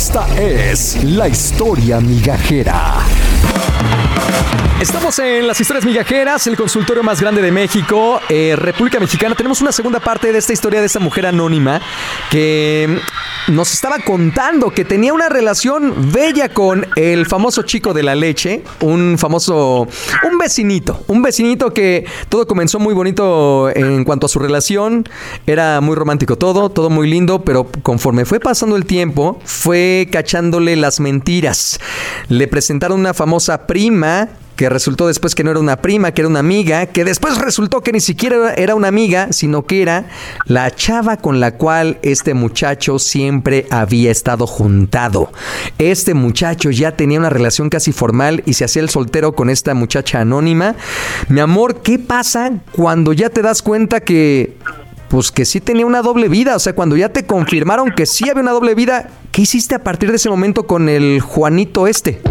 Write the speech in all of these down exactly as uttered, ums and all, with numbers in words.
Esta es la historia migajera. Estamos en las historias migajeras, el consultorio más grande de México, eh, República Mexicana. Tenemos una segunda parte de esta historia de esta mujer anónima que nos estaba contando que tenía una relación bella con el famoso chico de la leche, un famoso, un vecinito, un vecinito que todo comenzó muy bonito en cuanto a su relación, era muy romántico todo, todo muy lindo, pero conforme fue pasando el tiempo, fue cachándole las mentiras. Le presentaron una famosa prima, que resultó después que no era una prima, que era una amiga, que después resultó que ni siquiera era una amiga, sino que era la chava con la cual este muchacho siempre había estado juntado. Este muchacho ya tenía una relación casi formal y se hacía el soltero con esta muchacha anónima. Mi amor, ¿qué pasa cuando ya te das cuenta que, pues que sí tenía una doble vida? O sea, cuando ya te confirmaron que sí había una doble vida, ¿qué hiciste a partir de ese momento con el Juanito este?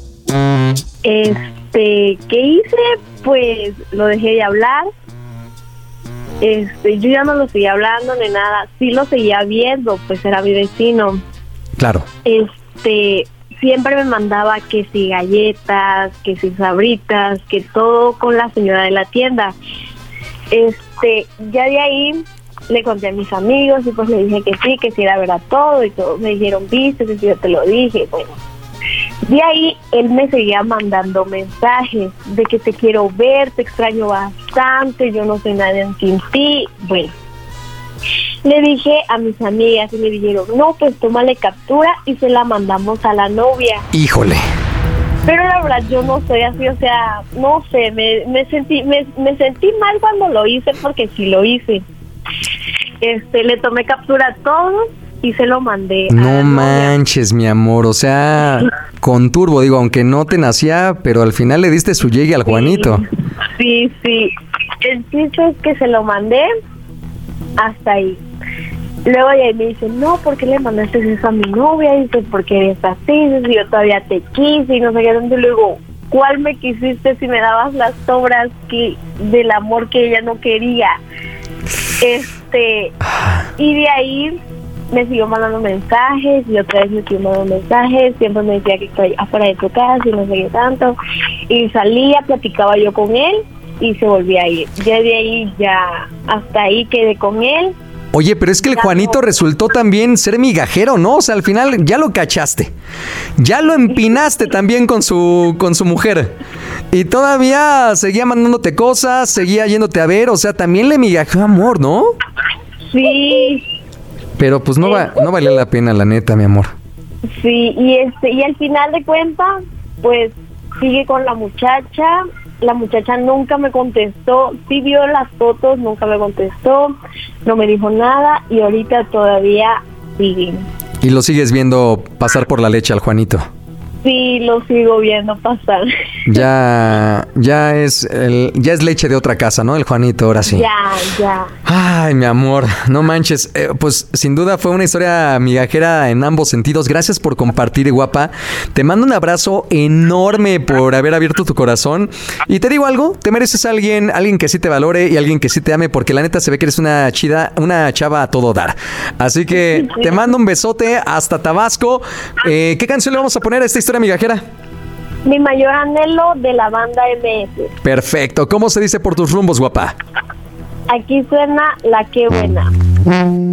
Este, ¿qué hice? Pues lo dejé de hablar. Este, yo ya no lo seguía hablando ni nada. Sí lo seguía viendo, pues era mi vecino. Claro. Este, siempre me mandaba que si galletas, que si sabritas, que todo con la señora de la tienda. Este, ya de ahí le conté a mis amigos y pues le dije que sí, que sí era verdad todo y todos me dijeron, viste, que sí yo te lo dije, bueno. De ahí él me seguía mandando mensajes de que te quiero ver, te extraño bastante, yo no soy nadie sin ti. Bueno, le dije a mis amigas y me dijeron, no, pues tómale captura y se la mandamos a la novia. Híjole. Pero la verdad yo no soy así, o sea, no sé, me, me sentí me, me sentí mal cuando lo hice porque sí lo hice. Este, le tomé captura a todos y se lo mandé. No manches, mi amor, o sea, con turbo, digo, aunque no te nacía, pero al final le diste su llegue al Juanito. Sí, sí, el chiste es que se lo mandé hasta ahí. Luego ya me dice, no, ¿por qué le mandaste eso a mi novia? Y dice, porque eres así, y yo todavía te quise y no sé qué. Y luego, ¿cuál me quisiste si me dabas las sobras que del amor que ella no quería? Este, y de ahí me siguió mandando mensajes y otra vez me siguió mandando mensajes, siempre me decía que estoy afuera de tu casa y no sé qué tanto, y salía, platicaba yo con él y se volvía a ir. Ya de ahí, ya hasta ahí quedé con él. Oye, pero es que el Juanito resultó también ser migajero, ¿no? O sea, al final ya lo cachaste, ya lo empinaste también con su, con su mujer y todavía seguía mandándote cosas, seguía yéndote a ver, o sea, también le migajeó amor, ¿no? Sí. Pero pues no va, no valía la pena, la neta, mi amor. Sí, y este, y al final de cuentas, pues sigue con la muchacha. La muchacha nunca me contestó, sí vio las fotos, nunca me contestó, no me dijo nada y ahorita todavía sigue. ¿Y lo sigues viendo pasar por la leche al Juanito? Sí, lo sigo viendo pasar. Ya, ya es el, ya es leche de otra casa, ¿no? El Juanito, ahora sí. Ya, ya. Ay, mi amor, no manches. Eh, pues sin duda fue una historia migajera en ambos sentidos. Gracias por compartir, guapa. Te mando un abrazo enorme por haber abierto tu corazón. Y te digo algo, te mereces a alguien, alguien que sí te valore y alguien que sí te ame, porque la neta se ve que eres una chida, una chava a todo dar. Así que te mando un besote hasta Tabasco. Eh, ¿Qué canción le vamos a poner a esta historia migajera? Mi mayor anhelo de la banda eme ese. Perfecto. ¿Cómo se dice por tus rumbos, guapa? Aquí suena La Qué Buena.